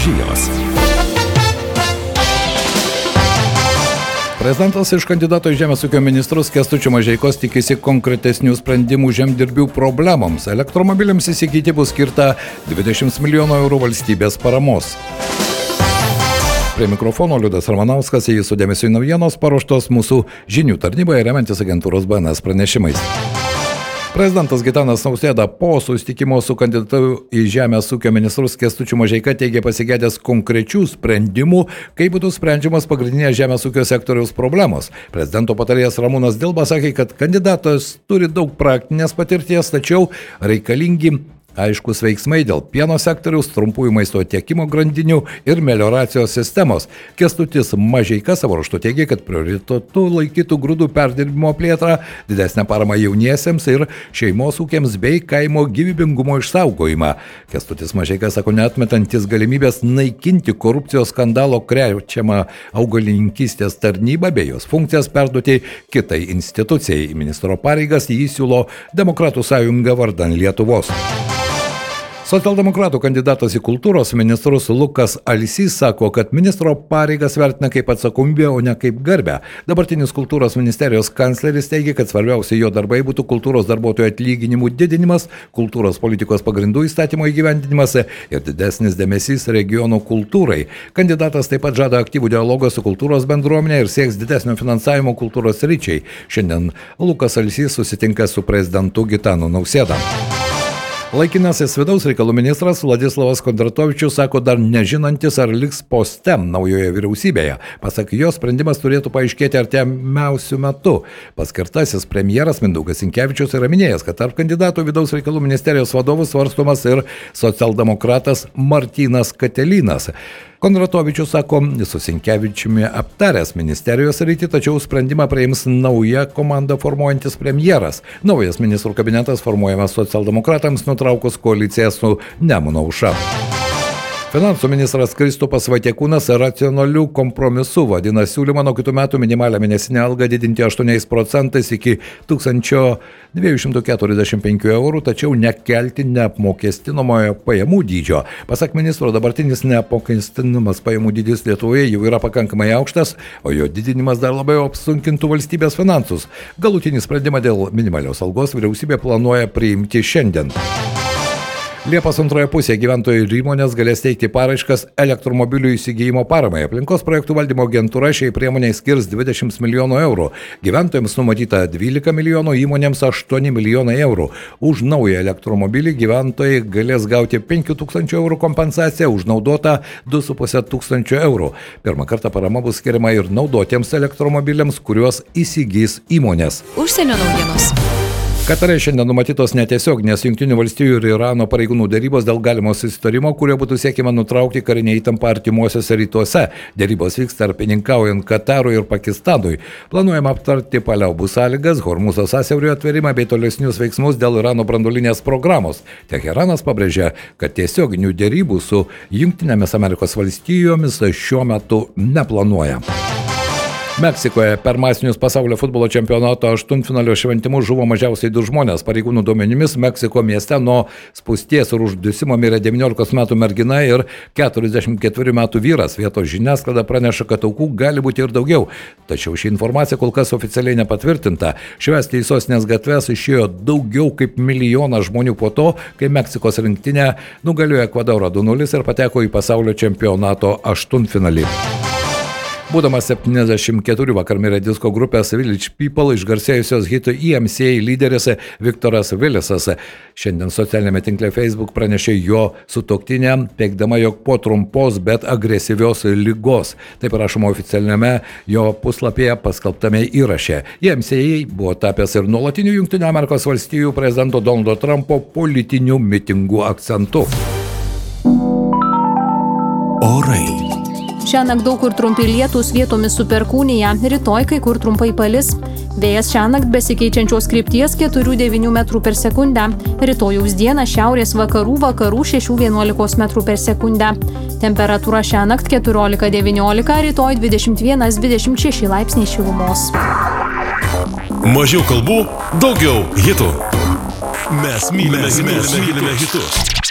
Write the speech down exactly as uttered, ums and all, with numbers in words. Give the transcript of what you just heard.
žinios. Prezidentas iš kandidato į Žemės ūkio ministrus Kęstučio Mažeikos tikisi konkretesnių sprendimų žemdirbių problemoms. Elektromobiliams įsigyti bus skirta dvidešimt milijonų eurų valstybės paramos. Prie mikrofono Liudas Ramanauskas, jį su dėmesiu į naujienos paruoštos mūsų žinių tarnyboje remiantis agentūros B N S pranešimais. Prezidentas Gitanas Nausėda po susitikimo su kandidatu į Žemės ūkio ministrus Kęstučiu Mažeika teigė pasigedęs konkrečių sprendimų, kaip būtų sprendžiamas pagrindinės žemės ūkio sektoriaus problemos. Prezidento patarėjas Ramūnas Dilba sakė, kad kandidatas turi daug praktinės patirties, tačiau reikalingi aiškus veiksmai dėl pieno sektoriaus, trumpųjų maisto tiekimo grandinių ir melioracijos sistemos. Kęstutis Mažeika savo ruožtu teigė, kad prioritetu laikytų grūdų perdirbimo plėtrą, didesnę paramą jauniesiems ir šeimos ūkiams bei kaimo gyvybingumo išsaugojimą. Kęstutis Mažeika sako, neatmetantis galimybės naikinti korupcijos skandalo krečiamą augalininkystės tarnybą bei jos funkcijas perduoti kitai institucijai. Į ministro pareigas jį siūlo Demokratų sąjunga vardan Lietuvos. Socialdemokratų kandidatas į kultūros ministrus Lukas Alsys sako, kad ministro pareigas vertina kaip atsakomybę, o ne kaip garbę. Dabartinis kultūros ministerijos kancleris teigia, kad svarbiausia jo darbai būtų kultūros darbuotojų atlyginimų didinimas, kultūros politikos pagrindų įstatymo įgyvendinimas ir didesnis dėmesys regionų kultūrai. Kandidatas taip pat žada aktyvų dialogą su kultūros bendruomenė ir sieks didesnio finansavimo kultūros sričiai. Šiandien Lukas Alsys susitinka su prezidentu Gitanu Nausėda. Laikinasis vidaus reikalų ministras Vladislavas Kondratovičius sako dar nežinantis, ar liks poste naujoje vyriausybėje. Pasak jo, sprendimas turėtų paaiškėti artimiausiu metu. Paskirtasis premjeras Mindaugas Sinkevičius yra minėjęs, kad tarp kandidatų vidaus reikalų ministerijos vadovų svarstomas ir socialdemokratas Martynas Katelynas. Kondratovičius sako, su Sinkevičiumi aptaręs ministerijos rytį, tačiau sprendimą priims nauja komanda formuojantis premjeras. Naujas ministrų kabinetas formuojamas socialdemokratams nutraukus koaliciją su Nemuno aušra. Finansų ministras Kristupas Vaitiekūnas racionalių kompromisų vadina siūlymą nuo kitų metų minimalią mėnesinę algą didinti aštuoniais procentais iki tūkstančio dviejų šimtų keturiasdešimt penkių eurų, tačiau nekelti neapmokestinamojo pajamų dydžio. Pasak ministro, dabartinis neapmokestinamas pajamų dydis Lietuvoje jau yra pakankamai aukštas, o jo didinimas dar labiau apsunkintų valstybės finansus. Galutinį sprendimą dėl minimalios algos vyriausybė planuoja priimti šiandien. Liepos antroje pusėje gyventojai ir įmonės galės teikti paraiškas elektromobilių įsigijimo paramai. Aplinkos projektų valdymo agentūra šiai priemoniai skirs dvidešimt milijonų eurų. Gyventojams numatyta dvylika milijonų, įmonėms aštuoni milijonai eurų. Už naują elektromobilį gyventojai galės gauti penkių tūkstančių eurų kompensaciją, už naudotą du su puse tūkstančio eurų. Pirmą kartą parama bus skiriama ir naudotiems elektromobiliams, kuriuos įsigys įmonės. Užsienio naujienos. Katare šiandien numatytos netiesioginės Jungtinių valstijų ir Irano pareigūnų dėrybos dėl galimo susitarimo, kurio būtų siekiama nutraukti karinę įtampą artimuosiuose rytuose. Dėrybos vyks tarpininkaujant Katarui ir Pakistanui. Planuojama aptarti paliaubų sąlygas, Hormūzo sąsiaurio atvėrimą bei tolesnius veiksmus dėl Irano branduolinės programos. Teheranas pabrėžia, kad tiesioginių dėrybų su Jungtinėmis Amerikos valstijomis šiuo metu neplanuoja. Meksikoje per masinius pasaulio futbolo čempionato aštuntfinalio šventimus žuvo mažiausiai du žmonės. Pareigūnų duomenimis Meksiko mieste nuo spūsties ir uždusimo mirė devyniolikos metų mergina ir keturiasdešimt ketverių metų vyras. Vietos žiniasklaida praneša, kad aukų gali būti ir daugiau. Tačiau ši informacija kol kas oficialiai nepatvirtinta. Švęsti į sostinės gatves išėjo daugiau kaip milijoną žmonių po to, kai Meksikos rinktinė nugalėjo Ekvadorą du nulis ir pateko į pasaulio čempionato aštuntfinalį. Būdamas septyniasdešimt keturių vakar mirė disko grupės Village People išgarsėjusios hitų E M C A lyderis Viktoras Vilisas. Šiandien socialinėme tinkle Facebook pranešė jo sutuoktinė, teigdama, jog po trumpos, bet agresyvios ligos. Taip rašoma oficialiame jo puslapyje paskelbtame įraše. E M C A buvo tapęs ir nuolatiniu Jungtinių Amerikos valstijų prezidento Donaldo Trumpo politinių mitingų akcentu. Orai. Šiąnakt daug kur trumpi lietūs, vietomis su perkūnija, rytoj kai kur trumpai palis. Vėjas šiąnakt besikeičiančios krypties keturi devyni metrų per sekundę. Rytojaus dieną šiaurės vakarų vakarų šeši vienuolika metrų per sekundę. Temperatūra šiąnakt keturiolika devyniolika, rytoj dvidešimt vienas dvidešimt šeši laipsniai šilumos. Mažiau kalbų, daugiau hitų. Mes mylime, mes mylime hitus.